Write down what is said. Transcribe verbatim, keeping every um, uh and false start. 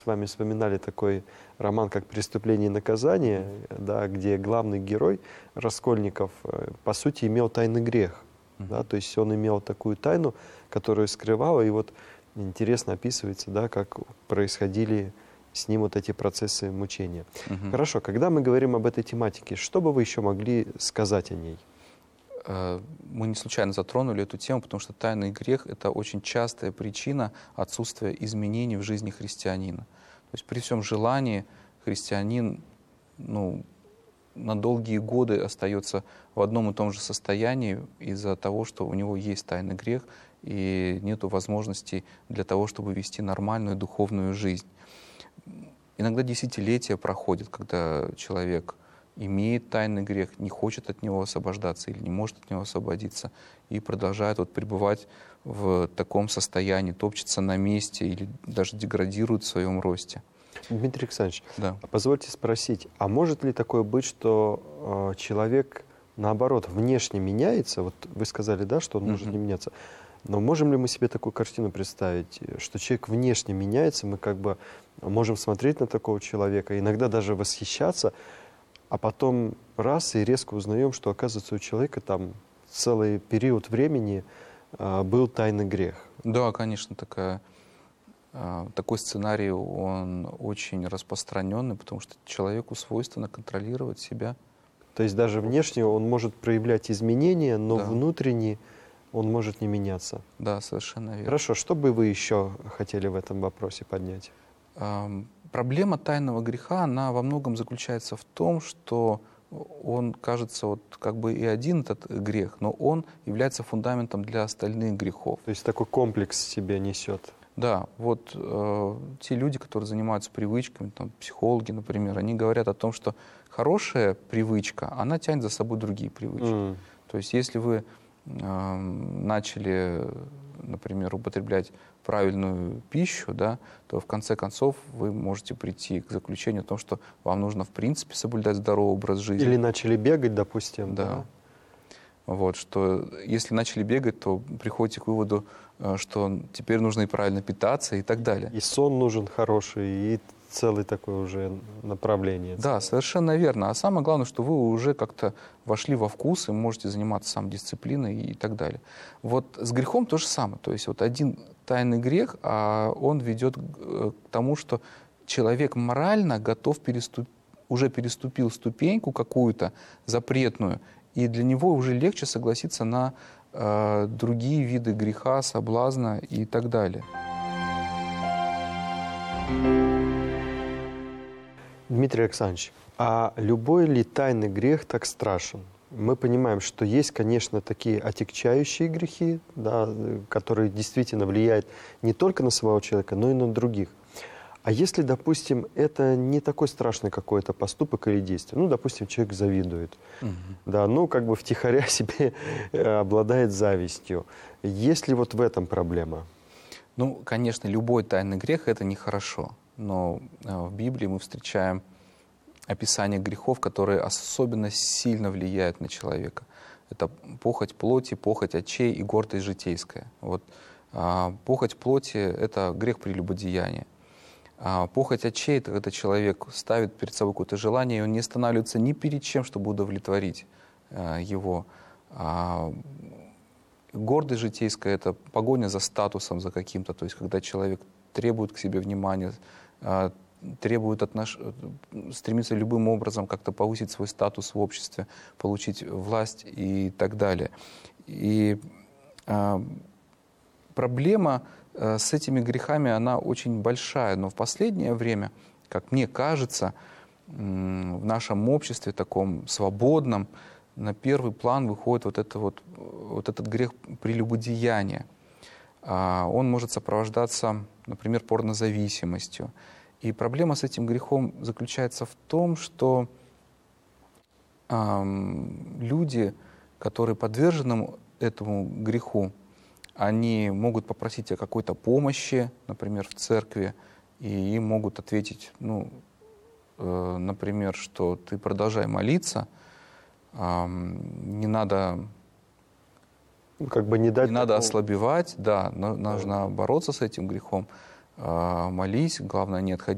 С вами вспоминали такой роман, как «Преступление и наказание», да, где главный герой Раскольников, по сути, имел тайный грех. Mm-hmm. Да, то есть он имел такую тайну, которую скрывал, и вот интересно описывается, да, как происходили с ним вот эти процессы мучения. Mm-hmm. Хорошо, когда мы говорим об этой тематике, что бы вы еще могли сказать о ней? Мы не случайно затронули эту тему, потому что тайный грех — это очень частая причина отсутствия изменений в жизни христианина. То есть при всем желании христианин ну, на долгие годы остается в одном и том же состоянии из-за того, что у него есть тайный грех и нет возможностей для того, чтобы вести нормальную духовную жизнь. Иногда десятилетия проходят, когда человек имеет тайный грех, не хочет от него освобождаться или не может от него освободиться, и продолжает вот пребывать в таком состоянии, топчется на месте или даже деградирует в своем росте. Дмитрий Александрович, да. позвольте спросить, а может ли такое быть, что э, человек, наоборот, внешне меняется? Вот вы сказали, да, что он mm-hmm. может не меняться. Но можем ли мы себе такую картину представить, что человек внешне меняется, мы как бы можем смотреть на такого человека, иногда даже восхищаться, а потом раз и резко узнаем, что, оказывается, у человека там целый период времени а, был тайный грех. Да, конечно, такая, а, такой сценарий, он очень распространенный, потому что человеку свойственно контролировать себя. То есть даже внешне он может проявлять изменения, но да. внутренне он может не меняться. Да, совершенно верно. Хорошо, что бы вы еще хотели в этом вопросе поднять? А, Проблема тайного греха, она во многом заключается в том, что он, кажется, вот как бы и один этот грех, но он является фундаментом для остальных грехов. То есть такой комплекс себе несет. Да, вот э, те люди, которые занимаются привычками, там, психологи, например, они говорят о том, что хорошая привычка, она тянет за собой другие привычки. Mm. То есть если вы э, начали, например, употреблять правильную пищу, да, то в конце концов вы можете прийти к заключению о том, что вам нужно в принципе соблюдать здоровый образ жизни. Или начали бегать, допустим. Да. да. Вот, что если начали бегать, то приходите к выводу, что теперь нужно и правильно питаться и так далее. И сон нужен хороший, и целое такое уже направление. Да, совершенно верно. А самое главное, что вы уже как-то вошли во вкус и можете заниматься самодисциплиной и так далее. Вот с грехом то же самое. То есть вот один тайный грех, а он ведет к тому, что человек морально готов переступ... уже переступил ступеньку какую-то запретную, и для него уже легче согласиться на э, другие виды греха, соблазна и так далее. Дмитрий Александрович, а любой ли тайный грех так страшен? Мы понимаем, что есть, конечно, такие отягчающие грехи, да, которые действительно влияют не только на самого человека, но и на других. А если, допустим, это не такой страшный какой-то поступок или действие, ну, допустим, человек завидует, угу. да, ну, как бы втихаря себе обладает завистью, есть ли вот в этом проблема? Ну, конечно, любой тайный грех — это нехорошо. Но в Библии мы встречаем описание грехов, которые особенно сильно влияют на человека. Это похоть плоти, похоть очей и гордость житейская. Вот, а, похоть плоти — это грех прелюбодеяния. А похоть очей — это когда человек ставит перед собой какое-то желание, и он не останавливается ни перед чем, чтобы удовлетворить а, его. А, гордость житейская — это погоня за статусом, за каким-то, то есть когда человек требует к себе внимания, требует отнош... стремится любым образом как-то повысить свой статус в обществе, получить власть и так далее. И а, проблема а, с этими грехами, она очень большая, но в последнее время, как мне кажется, в нашем обществе, таком свободном, на первый план выходит вот, это вот, вот этот грех прелюбодеяния. А, он может сопровождаться, например, порнозависимостью. И проблема с этим грехом заключается в том, что э, люди, которые подвержены этому греху, они могут попросить о какой-то помощи, например, в церкви, и им могут ответить, ну, э, например, что ты продолжай молиться, э, не надо... Как бы не дать не надо такого... ослабевать, да, но нужно бороться с этим грехом. Молись, главное не отходить